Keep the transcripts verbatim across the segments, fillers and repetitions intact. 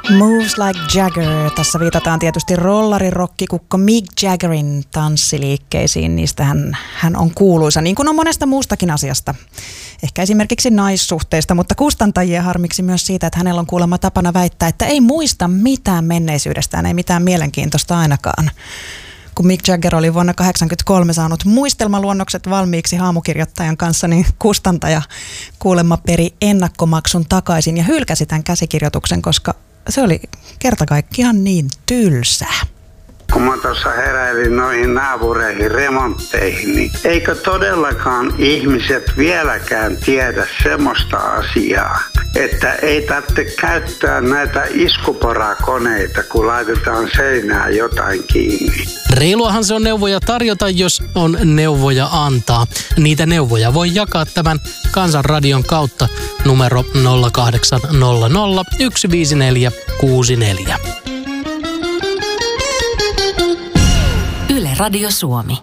Moves like Jagger. Tässä viitataan tietysti rollarirokkikukko Mick Jaggerin tanssiliikkeisiin. Niistä hän, hän on kuuluisa, niin kuin on monesta muustakin asiasta. Ehkä esimerkiksi naissuhteista, mutta kustantajia harmiksi myös siitä, että hänellä on kuulemma tapana väittää, että ei muista mitään menneisyydestään, ei mitään mielenkiintoista ainakaan. Kun Mick Jagger oli vuonna tuhatyhdeksänsataakahdeksankymmentäkolme saanut muistelmaluonnokset valmiiksi haamukirjoittajan kanssa, niin kustantaja kuulemma peri ennakkomaksun takaisin ja hylkäsi tämän käsikirjoituksen, koska se oli kerta kaikkiaan niin tylsää. Kun mä tuossa heräilin noihin naapureihin remontteihin, niin eikö todellakaan ihmiset vieläkään tiedä semmoista asiaa, että ei tarvitse käyttää näitä iskuporakoneita, kun laitetaan seinään jotain kiinni. Reiluahan se on neuvoja tarjota, jos on neuvoja antaa. Niitä neuvoja voi jakaa tämän Kansanradion kautta numero nolla kahdeksan nolla nolla yksi viisi neljä kuusi neljä. Yle Radio Suomi.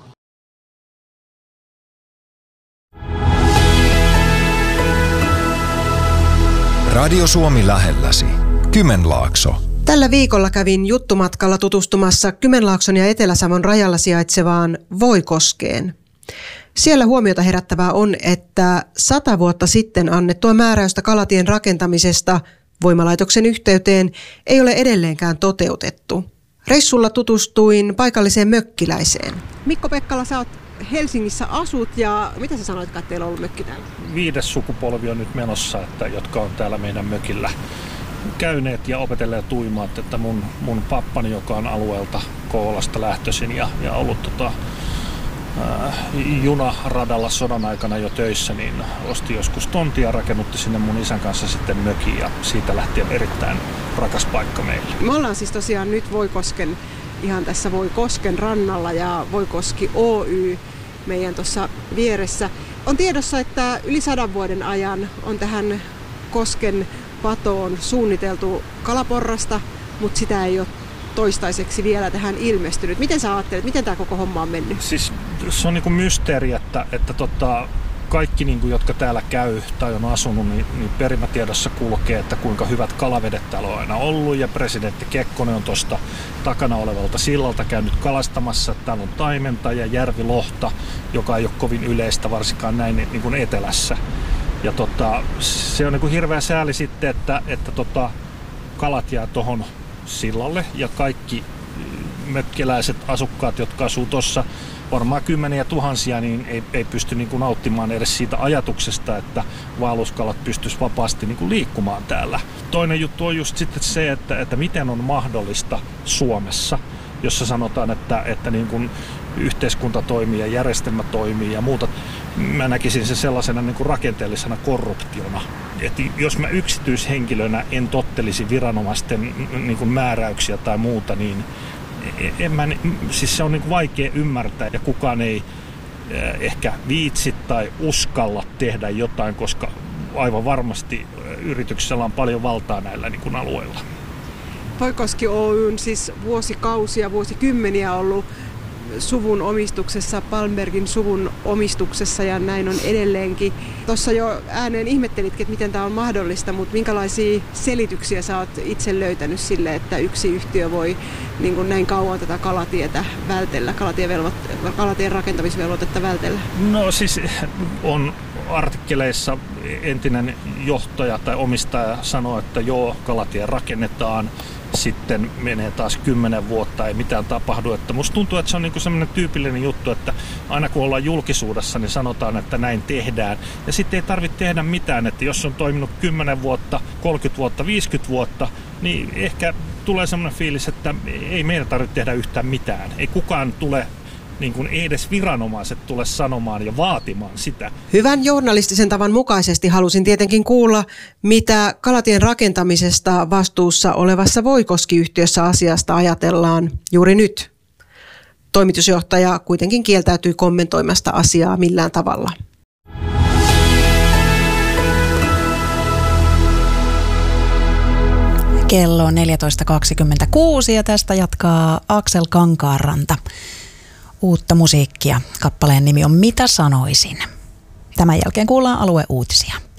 Radio Suomi lähelläsi. Kymenlaakso. Tällä viikolla kävin juttumatkalla tutustumassa Kymenlaakson ja Etelä-Savon rajalla sijaitsevaan Voikoskeen. Siellä huomiota herättävää on, että sata vuotta sitten annettua määräystä kalatien rakentamisesta voimalaitoksen yhteyteen ei ole edelleenkään toteutettu. Reissulla tutustuin paikalliseen mökkiläiseen. Mikko Pekkala, sä oot Helsingissä asut ja mitä sä sanoit, että teillä on ollut mökki täällä? Viides sukupolvi on nyt menossa, että, jotka on täällä meidän mökillä käyneet ja opetelleet uimaat. Että mun, mun pappani, joka on alueelta Kouvolasta lähtöisin ja, ja ollut tota, äh, junaradalla sodan aikana jo töissä, niin osti joskus tontia ja rakennutti sinne mun isän kanssa sitten mökin ja siitä lähtien erittäin rakas paikka meille. Me ollaan siis tosiaan nyt Voikosken, ihan tässä Voikosken rannalla ja Voikoski Oy meidän tuossa vieressä. On tiedossa, että yli sadan vuoden ajan on tähän kosken patoon suunniteltu kalaporrasta, mutta sitä ei ole toistaiseksi vielä tähän ilmestynyt. Miten sä ajattelet, miten tämä koko homma on mennyt? Siis se on niinku mysteeri, että, että tota, kaikki, niinku, jotka täällä käy tai on asunut, niin, niin perimätiedossa kulkee, että kuinka hyvät kalavedet täällä on aina ollut. Ja presidentti Kekkonen on tuosta takana olevalta sillalta käynyt kalastamassa. Täällä on taimenta ja järvilohta, joka ei ole kovin yleistä, varsinkaan näin niin kuin etelässä. Ja tota, se on niin kuin hirveä sääli sitten, että, että tota, kalat jää tuohon sillalle ja kaikki mökkiläiset asukkaat, jotka asuu tuossa varmaan kymmeniä tuhansia, niin ei, ei pysty niin kuin nauttimaan edes siitä ajatuksesta, että vaelluskalat pystyisi vapaasti niin kuin liikkumaan täällä. Toinen juttu on just sitten se, että, että miten on mahdollista Suomessa, jossa sanotaan, että, että niin kuin yhteiskunta toimii ja järjestelmä toimii ja muuta. Mä näkisin se sellaisena niin kuin rakenteellisena korruptiona. Että jos mä yksityishenkilönä en tottelisi viranomaisten niin kuin määräyksiä tai muuta, niin en mä, siis se on niin kuin vaikea ymmärtää ja kukaan ei ehkä viitsi tai uskalla tehdä jotain, koska aivan varmasti yrityksellä on paljon valtaa näillä niin kuin alueilla. Voikoski Oyn siis vuosikausia, vuosikymmeniä ollut suvun omistuksessa, Palmbergin suvun omistuksessa ja näin on edelleenkin. Tuossa jo ääneen ihmettelitkin, että miten tämä on mahdollista, mutta minkälaisia selityksiä sä oot itse löytänyt sille, että yksi yhtiö voi niin kuin näin kauan tätä kalatietä vältellä, kalatien, kalatien rakentamisvelvoitetta vältellä? No siis on artikkeleissa entinen johtaja tai omistaja sanoo, että joo, kalatie rakennetaan. Sitten menee taas kymmenen vuotta, ei mitään tapahdu. Että musta tuntuu, että se on niinku semmoinen tyypillinen juttu, että aina kun ollaan julkisuudessa, niin sanotaan, että näin tehdään. Ja sitten ei tarvitse tehdä mitään, että jos on toiminut kymmenen vuotta, kolmekymmentä vuotta, viisikymmentä vuotta, niin ehkä tulee semmoinen fiilis, että ei meidän tarvitse tehdä yhtään mitään. Ei kukaan tule, niin kuin ei edes viranomaiset tule sanomaan ja vaatimaan sitä. Hyvän journalistisen tavan mukaisesti halusin tietenkin kuulla, mitä kalatien rakentamisesta vastuussa olevassa Voikoski-yhtiössä asiasta ajatellaan juuri nyt. Toimitusjohtaja kuitenkin kieltäytyi kommentoimasta asiaa millään tavalla. Kello on neljätoista kaksikymmentäkuusi ja tästä jatkaa Aksel Kankaanranta. Uutta musiikkia. Kappaleen nimi on Mitä sanoisin. Tämän jälkeen kuullaan alueuutisia.